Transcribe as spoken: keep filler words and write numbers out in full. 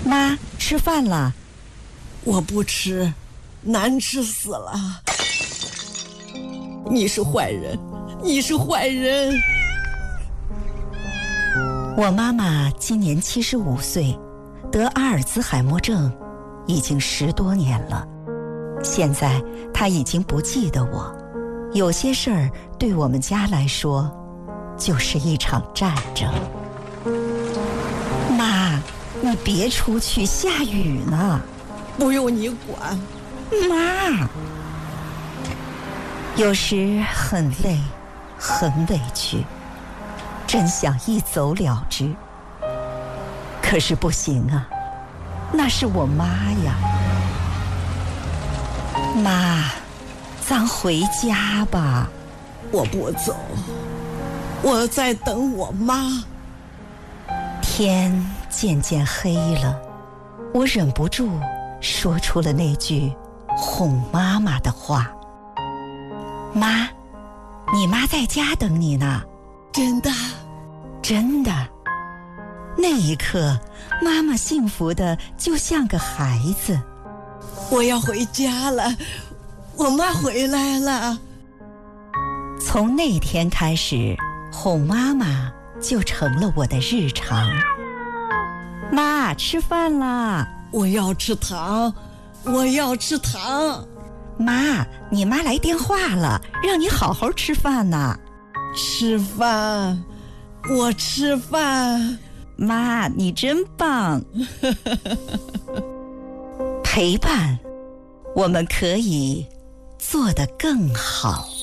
妈，吃饭了。 我不吃，难吃死了。你是坏人，你是坏人。 我妈妈今年七十五岁，得阿尔兹海默症已经十多年了。现在她已经不记得我，有些事儿对我们家来说就是一场战争。妈，你别出去，下雨呢。 不用你管。 妈，有时很累，很委屈，真想一走了之。可是不行啊，那是我妈呀。妈，咱回家吧。 我不走，我在等我妈。 天渐渐黑了，我忍不住说出了那句哄妈妈的话。妈，你妈在家等你呢。 真的？ 真的。那一刻，妈妈幸福的就像个孩子。 我要回家了，我妈回来了。 从那天开始，哄妈妈就成了我的日常。妈，吃饭啦！ 我要吃糖，我要吃糖。 妈，你妈来电话了，让你好好吃饭呢。 吃饭，我吃饭。 妈，你真棒。陪伴，我们可以做得更好。